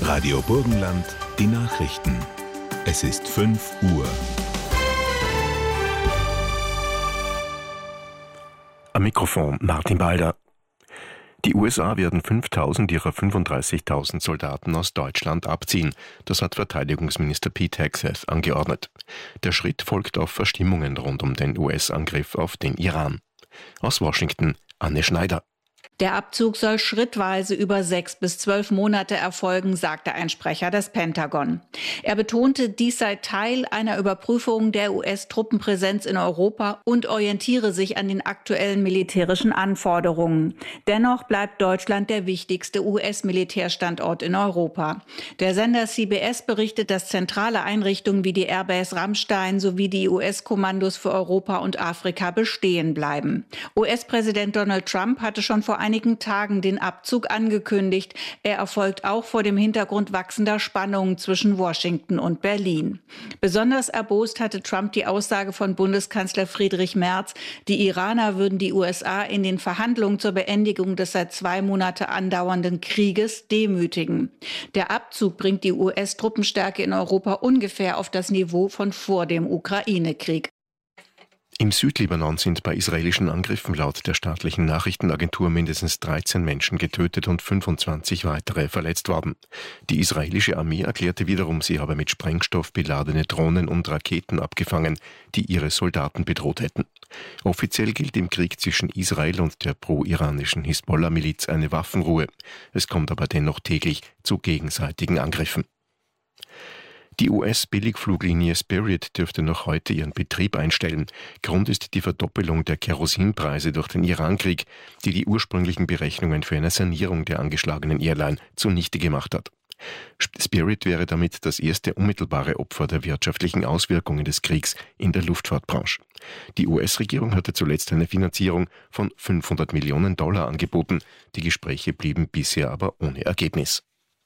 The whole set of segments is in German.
Radio Burgenland, die Nachrichten. Es ist 5 Uhr. Am Mikrofon Martin Balder. Die USA werden 5.000 ihrer 35.000 Soldaten aus Deutschland abziehen. Das hat Verteidigungsminister Pete Hegseth angeordnet. Der Schritt folgt auf Verstimmungen rund um den US-Angriff auf den Iran. Aus Washington, Anne Schneider. Der Abzug soll schrittweise über 6 bis 12 Monate erfolgen, sagte ein Sprecher des Pentagon. Er betonte, dies sei Teil einer Überprüfung der US-Truppenpräsenz in Europa und orientiere sich an den aktuellen militärischen Anforderungen. Dennoch bleibt Deutschland der wichtigste US-Militärstandort in Europa. Der Sender CBS berichtet, dass zentrale Einrichtungen wie die Airbase Ramstein sowie die US-Kommandos für Europa und Afrika bestehen bleiben. US-Präsident Donald Trump hatte schon vor einigen Tagen den Abzug angekündigt. Er erfolgt auch vor dem Hintergrund wachsender Spannungen zwischen Washington und Berlin. Besonders erbost hatte Trump die Aussage von Bundeskanzler Friedrich Merz, die Iraner würden die USA in den Verhandlungen zur Beendigung des seit 2 Monate andauernden Krieges demütigen. Der Abzug bringt die US-Truppenstärke in Europa ungefähr auf das Niveau von vor dem Ukraine-Krieg. Im Südlibanon sind bei israelischen Angriffen laut der staatlichen Nachrichtenagentur mindestens 13 Menschen getötet und 25 weitere verletzt worden. Die israelische Armee erklärte wiederum, sie habe mit Sprengstoff beladene Drohnen und Raketen abgefangen, die ihre Soldaten bedroht hätten. Offiziell gilt im Krieg zwischen Israel und der pro-iranischen Hisbollah-Miliz eine Waffenruhe. Es kommt aber dennoch täglich zu gegenseitigen Angriffen. Die US-Billigfluglinie Spirit dürfte noch heute ihren Betrieb einstellen. Grund ist die Verdoppelung der Kerosinpreise durch den Irankrieg, die die ursprünglichen Berechnungen für eine Sanierung der angeschlagenen Airline zunichte gemacht hat. Spirit wäre damit das erste unmittelbare Opfer der wirtschaftlichen Auswirkungen des Kriegs in der Luftfahrtbranche. Die US-Regierung hatte zuletzt eine Finanzierung von $500 Millionen angeboten. Die Gespräche blieben bisher aber ohne Ergebnis.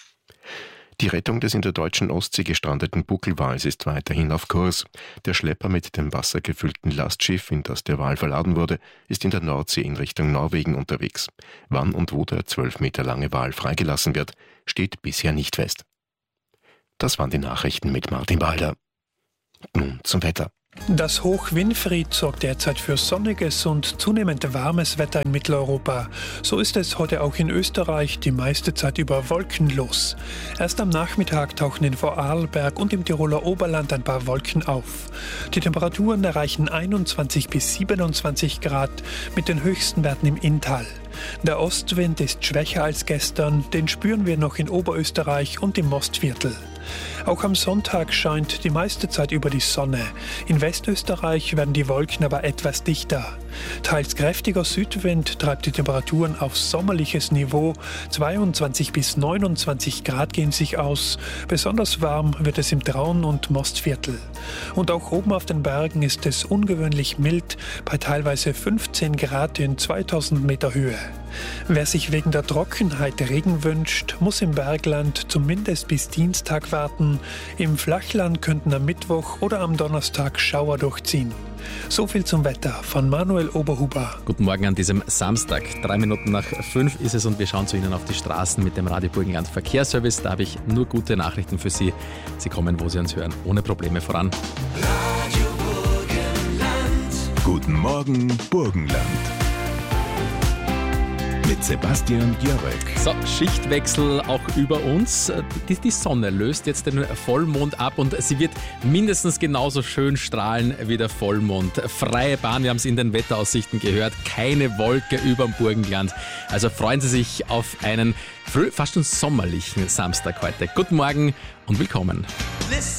Die Rettung des in der deutschen Ostsee gestrandeten Buckelwals ist weiterhin auf Kurs. Der Schlepper mit dem wassergefüllten Lastschiff, in das der Wal verladen wurde, ist in der Nordsee in Richtung Norwegen unterwegs. Wann und wo der 12 Meter lange Wal freigelassen wird, steht bisher nicht fest. Das waren die Nachrichten mit Martin Balder. Nun zum Wetter. Das Hoch Winfried sorgt derzeit für sonniges und zunehmend warmes Wetter in Mitteleuropa. So ist es heute auch in Österreich die meiste Zeit über wolkenlos. Erst am Nachmittag tauchen in Vorarlberg und im Tiroler Oberland ein paar Wolken auf. Die Temperaturen erreichen 21 bis 27 Grad mit den höchsten Werten im Inntal. Der Ostwind ist schwächer als gestern, den spüren wir noch in Oberösterreich und im Mostviertel. Auch am Sonntag scheint die meiste Zeit über die Sonne. In Westösterreich werden die Wolken aber etwas dichter. Teils kräftiger Südwind treibt die Temperaturen auf sommerliches Niveau. 22 bis 29 Grad gehen sich aus. Besonders warm wird es im Traun- und Mostviertel. Und auch oben auf den Bergen ist es ungewöhnlich mild, bei teilweise 15 Grad in 2000 Meter Höhe. Wer sich wegen der Trockenheit Regen wünscht, muss im Bergland zumindest bis Dienstag warten. Im Flachland könnten am Mittwoch oder am Donnerstag Schauer durchziehen. So viel zum Wetter von Manuel Oberhuber. Guten Morgen an diesem Samstag. 3 Minuten nach 5 ist es und wir schauen zu Ihnen auf die Straßen mit dem Radio Burgenland Verkehrsservice. Da habe ich nur gute Nachrichten für Sie. Sie kommen, wo Sie uns hören, ohne Probleme voran. Radio Burgenland. Guten Morgen, Burgenland. Mit Sebastian Jörek. So, Schichtwechsel auch über uns. Die Sonne löst jetzt den Vollmond ab und sie wird mindestens genauso schön strahlen wie der Vollmond. Freie Bahn, wir haben es in den Wetteraussichten gehört, keine Wolke überm Burgenland. Also freuen Sie sich auf einen fast schon sommerlichen Samstag heute. Guten Morgen und willkommen.